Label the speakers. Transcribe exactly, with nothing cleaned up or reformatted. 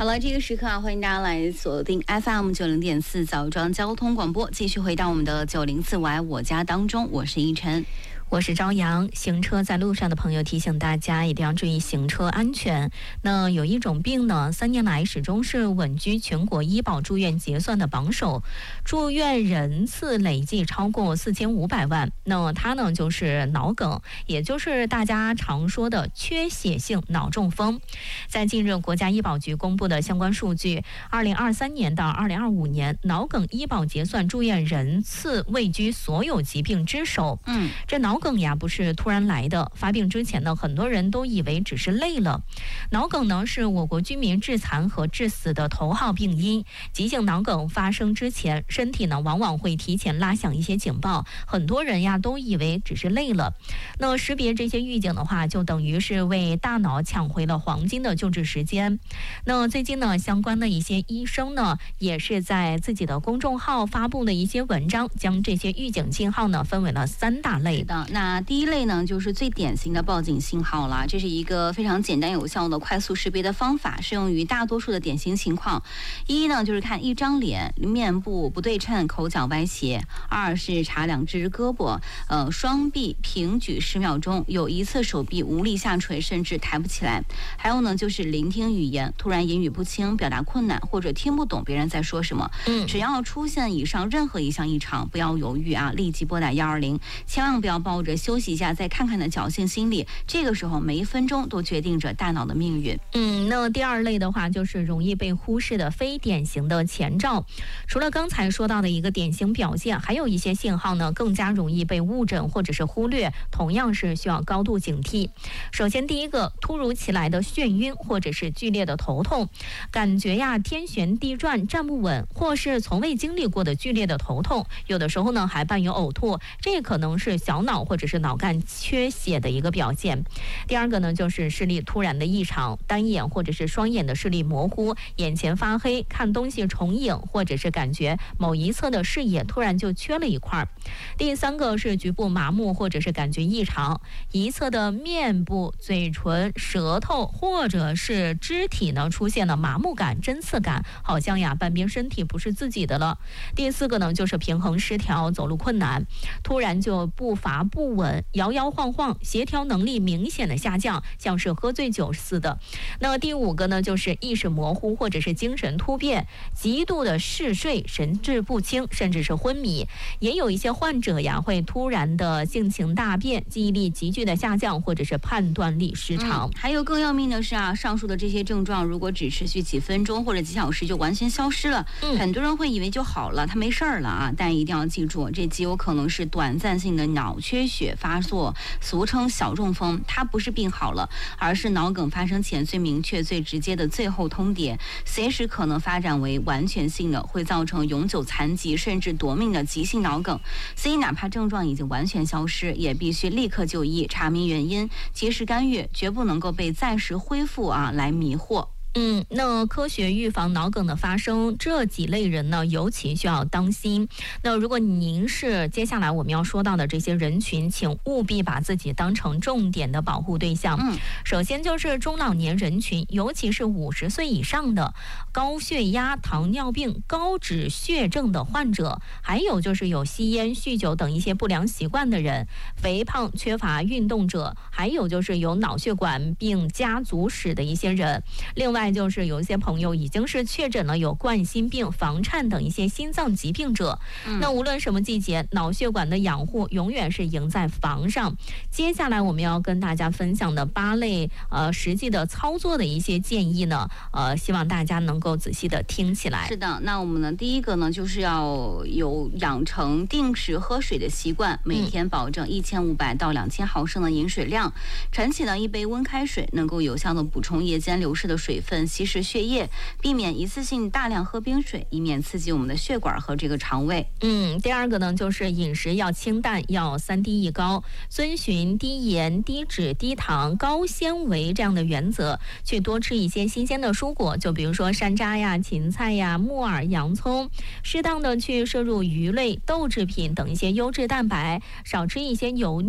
Speaker 1: 了，这个时刻啊，欢迎大家来锁定 F M 九零点四枣庄交通广播，继续回到我们的九零四我爱我家当中，我是依晨。
Speaker 2: 我是朝阳。行车在路上的朋友提醒大家一定要注意行车安全。那有一种病呢，三年来始终是稳居全国医保住院结算的榜首，住院人次累计超过四千五百万。那它呢就是脑梗，也就是大家常说的缺血性脑中风。在近日国家医保局公布的相关数据，二零二三年到二零二五年脑梗医保结算住院人次位居所有疾病之首。
Speaker 1: 嗯，
Speaker 2: 这脑梗呀不是突然来的，发病之前呢，很多人都以为只是累了。脑梗呢是我国居民致残和致死的头号病因。急性脑梗发生之前，身体呢往往会提前拉响一些警报，很多人呀都以为只是累了。那识别这些预警的话，就等于是为大脑抢回了黄金的救治时间。那最近呢，相关的一些医生呢，也是在自己的公众号发布了一些文章，将这些预警信号呢分为了三大类
Speaker 1: 的。那第一类呢，就是最典型的报警信号了。这是一个非常简单有效的快速识别的方法，适用于大多数的典型情况。一呢，就是看一张脸，面部不对称，口角歪斜；二是查两只胳膊，呃，双臂平举十秒钟，有一侧手臂无力下垂，甚至抬不起来；还有呢，就是聆听语言，突然言语不清，表达困难，或者听不懂别人在说什么。
Speaker 2: 嗯，
Speaker 1: 只要出现以上任何一项异常，不要犹豫啊，立即拨打幺二零，千万不要抱着休息一下再看看的侥幸心理，这个时候每一分钟都决定着大脑的命运。
Speaker 2: 嗯，那第二类的话就是容易被忽视的非典型的前兆。除了刚才说到的一个典型表现，还有一些信号呢更加容易被误诊或者是忽略，同样是需要高度警惕。首先第一个，突如其来的眩晕或者是剧烈的头痛，感觉呀天旋地转站不稳，或是从未经历过的剧烈的头痛，有的时候呢还伴有呕吐，这可能是小脑或者是脑干缺血的一个表现。第二个呢，就是视力突然的异常，单眼或者是双眼的视力模糊，眼前发黑，看东西重影，或者是感觉某一侧的视野突然就缺了一块。第三个是局部麻木或者是感觉异常，一侧的面部、嘴唇、舌头或者是肢体呢出现了麻木感、针刺感，好像呀半边身体不是自己的了。第四个呢，就是平衡失调，走路困难，突然就步伐不稳，摇摇晃晃，协调能力明显的下降，像是喝醉酒似的。那第五个呢，就是意识模糊或者是精神突变，极度的嗜睡，神志不清，甚至是昏迷。也有一些患者呀会突然的性情大变，记忆力急剧的下降，或者是判断力失常。
Speaker 1: 嗯、还有更要命的是啊，上述的这些症状如果只持续几分钟或者几小时就完全消失了，
Speaker 2: 嗯、
Speaker 1: 很多人会以为就好了，他没事儿了啊。但一定要记住，这极有可能是短暂性的脑缺血发作，俗称小中风。它不是病好了，而是脑梗发生前最明确、最直接的最后通牒，随时可能发展为完全性的，会造成永久残疾甚至夺命的急性脑梗。所以哪怕症状已经完全消失，也必须立刻就医，查明原因，及时干预，绝不能够被暂时恢复啊来迷惑。
Speaker 2: 嗯，那科学预防脑梗的发生，这几类人呢，尤其需要当心。那如果您是接下来我们要说到的这些人群，请务必把自己当成重点的保护对象。
Speaker 1: 嗯，
Speaker 2: 首先就是中老年人群，尤其是五十岁以上的高血压、糖尿病、高脂血症的患者，还有就是有吸烟、酗酒等一些不良习惯的人，肥胖、缺乏运动者，还有就是有脑血管病家族史的一些人。另外就是有一些朋友已经是确诊了有冠心病、房颤等一些心脏疾病者。
Speaker 1: 嗯、
Speaker 2: 那无论什么季节，脑血管的养护永远是赢在房上。接下来我们要跟大家分享的八类呃实际的操作的一些建议呢，呃，希望大家能够仔细的听起来。
Speaker 1: 是的，那我们呢，第一个呢，就是要有养成定时喝水的习惯，每天保证一千五百到两千毫升的饮水量，晨起呢一杯温开水，能够有效的补充夜间流失的水分，稀释血液，避免一次性大量喝冰水，以免刺激我们的血管和这个肠胃。
Speaker 2: 嗯，第二个呢，就是饮食要清淡，要三低一高，遵循低盐、低脂、低糖、高纤维这样的原则，去多吃一些新鲜的蔬果，就比如说山楂呀、芹菜呀、木耳、洋葱，适当的去摄入鱼类、豆制品等一些优质蛋白，少吃一些油腻